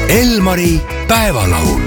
Elmari päevalaul.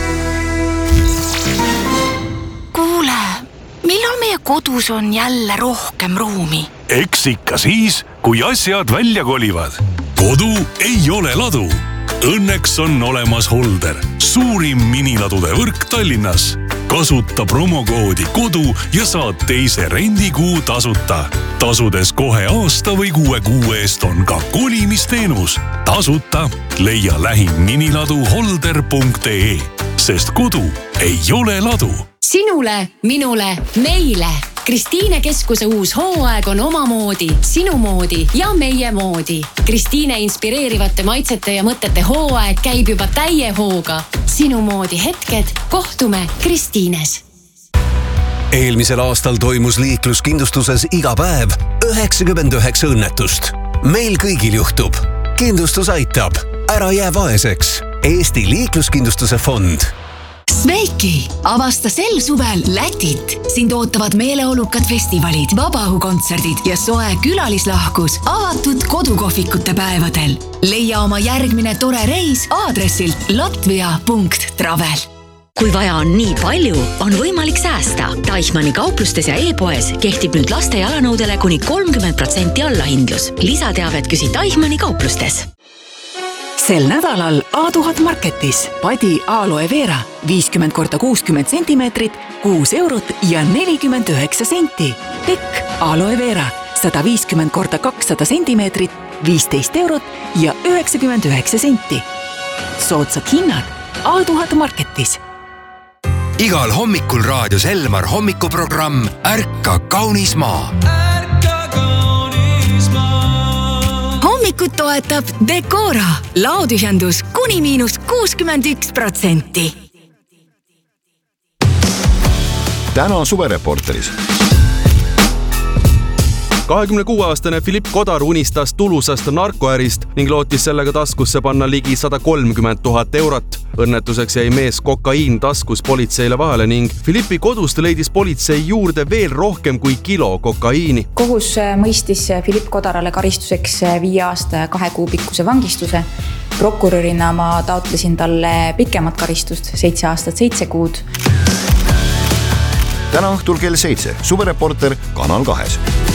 Kuule, millal meie kodus on jälle rohkem ruumi? Eks ikka siis, kui asjad välja kolivad. Kodu ei ole ladu. Õnneks on olemas Holder, suurim miniladude võrk Tallinnas. Kasuta promokoodi kodu ja saad teise rendikuu tasuta. Tasudes kohe aasta või 6 kuu eest on ka kolimisteenus. Tasuta leia lähim miniladu holder.ee, sest kodu ei ole ladu. Sinule, minule, meile. Kristiine Keskuse uus hooaeg on omamoodi, sinu moodi ja meie moodi. Kristiine inspireerivate maitsete ja mõtete hooaeg käib juba täie hooga. Sinu moodi hetked, kohtume Kristiines. Eelmisel aastal toimus liikluskindlustuses iga päev 99 õnnetust. Meil kõigil juhtub. Kindlustus aitab. Ära jää vaeseks. Eesti liikluskindlustuse fond. Sveiki! Avasta sel suvel Lätit. Sind ootavad meeleolukad festivalid, vabaõhukontserdid ja soe külalislahkus avatud kodukohvikute päevadel. Leia oma järgmine tore reis aadressilt latvia.travel. Kui vaja on nii palju, on võimalik säästa. Teichmanni kauplustes ja e-poes kehtib nüüd laste jalanõudele kuni 30% allahindlus. Lisateavet küsi Teichmanni kauplustes. Sel nädalal A1000 Marketis padi aloe vera 50 × 60 cm, 6 eurot ja 49 senti. Tekk aloe vera 150 × 200 cm, 15 eurot ja 99 senti. Soodsad hinnad A1000 Marketis. Igal hommikul raadios Elmar hommikuprogramm Ärka kaunis maa. Hommikut toetab Decora. Laotühjendus kuni –61%. Täna suvereporteris. 26-aastane Philipp Kodar unistas tulusast narkoärist ning lootis sellega taskusse panna ligi 130 000 eurot. Õnnetuseks jäi mees kokaiin taskus politseile vahele ning Philippi kodust leidis politsei juurde veel rohkem kui kilo kokaiini. Kohus mõistis Philipp Kodarale karistuseks 5 aasta ja 2 kuu pikkuse vangistuse. Prokurörina ma taotlesin talle pikemat karistust, 7 aastat 7 kuud. Täna õhtul kell 7. Suvereporter Kanal 2.